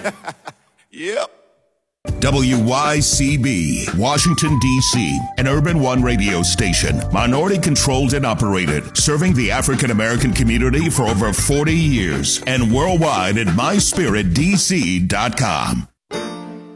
Yep. WYCB, Washington, D.C., an Urban One radio station, minority-controlled and operated, serving the African-American community for over 40 years, and worldwide at myspiritdc.com.